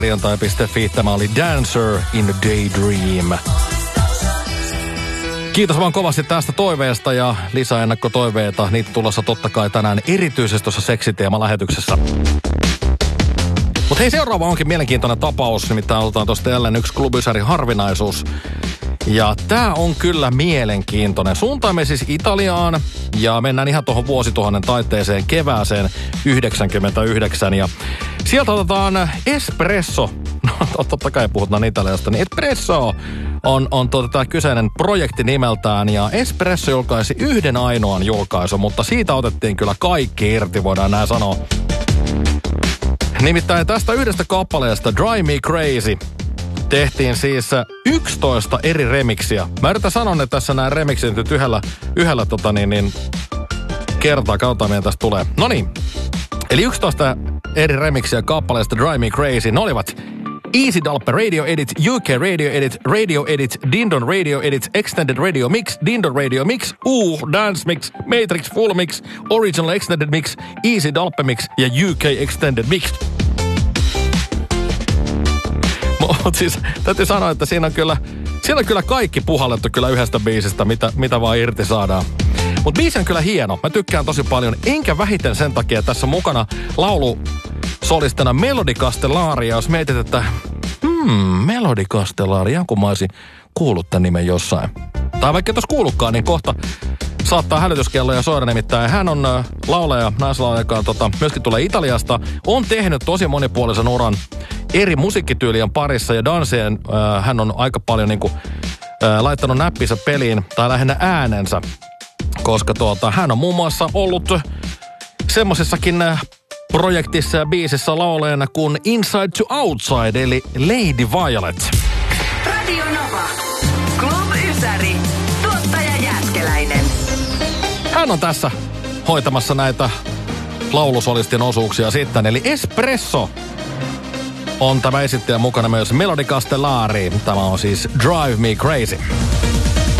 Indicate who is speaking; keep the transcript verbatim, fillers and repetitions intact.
Speaker 1: perjantai piste fi. Tämä oli Dancer in a Daydream. Kiitos vaan kovasti tästä toiveesta ja lisää ennakkotoiveita. Niitä tulossa totta kai tänään erityisesti tuossa seksiteema-lähetyksessä. Mutta hei, seuraava onkin mielenkiintoinen tapaus. Nimittäin otetaan tuosta jälleen yksi Klubysärin harvinaisuus. Ja tää on kyllä mielenkiintoinen. Suuntaamme siis Italiaan ja mennään ihan tuohon vuosituhannen taitteeseen kevääseen yhdeksänkymmentäyhdeksän. Ja sieltä otetaan Espresso. No totta kai puhutaan Italiasta, niin Espresso on, on tuota, tämä kyseinen projekti nimeltään. Ja Espresso julkaisi yhden ainoan julkaisun, mutta siitä otettiin kyllä kaikki irti, voidaan näin sanoa. Nimittäin tästä yhdestä kappaleesta Drive Me Crazy tehtiin siis yksitoista eri remiksiä. Mä yritän sanoa, että tässä nämä remiksit nyt yhdellä, yhdellä tota niin, niin kertaa kautta meidän tästä tulee. Noniin. Eli yksitoista eri remiksiä kappaleesta Drive Me Crazy. Ne olivat Easy Dalpe Radio Edit, U K Radio Edit, Radio Edit, Dindon Radio Edit, Extended Radio Mix, Dindon Radio Mix, U Dance Mix, Matrix Full Mix, Original Extended Mix, Easy Dalpe Mix ja U K Extended Mix. Mutta siis täytyy sanoa, että siinä on kyllä, siinä on kyllä kaikki puhallettu kyllä yhdestä biisistä, mitä, mitä vaan irti saadaan. Mutta biisi on kyllä hieno. Mä tykkään tosi paljon, enkä vähiten sen takia, että tässä on mukana laulusolistena Melody Castellari. Ja jos mietit, että hmm, Melody Castellari, jonkun mä olisin kuullut tämän nimen jossain. Tai vaikka tos kuullutkaan, niin kohta saattaa hälytyskelloja soida, nimittäin hän on äh, laulaja, naislaulaja, joka tota, myöskin tulee Italiasta. On tehnyt tosi monipuolisen uran eri musiikkityylien parissa ja dansien. Äh, hän on aika paljon niinku, äh, laittanut näppinsä peliin, tai lähinnä äänensä. Koska tuota, hän on muun muassa ollut semmosessakin äh, projektissa ja biisissä laulajana kuin Inside to Outside, eli Lady Violet.
Speaker 2: Radio Nova. Club Ysäri. Tuottaja Jääskeläinen.
Speaker 1: Hän on tässä hoitamassa näitä laulusolistin osuuksia sitten, eli Espresso on tämä esittäjä mukana myös Melody Castellari. Tämä on siis Drive Me Crazy.